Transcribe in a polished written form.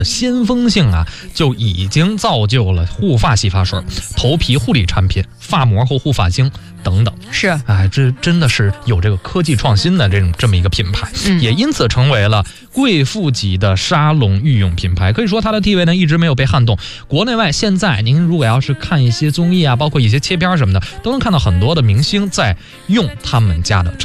先锋性啊，就已经造就了护发洗发水、头皮护理产品、发膜或护发精等等。 是， 哎，这真的是有这个科技创新的这么一个品牌，也因此成为了贵妇级的沙龙御用品牌。可以说它的地位呢一直没有被撼动。国内外现在您如果要是看一些综艺啊，包括一些切片什么的，都能看到很多的明星在用他们家的